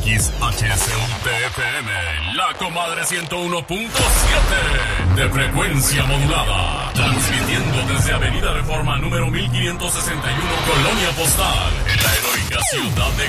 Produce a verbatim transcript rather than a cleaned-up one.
X H S U T F M, La Comadre ciento uno punto siete de frecuencia modulada. Transmitiendo desde Avenida Reforma número mil quinientos sesenta y uno, Colonia Postal, en la heroica ciudad de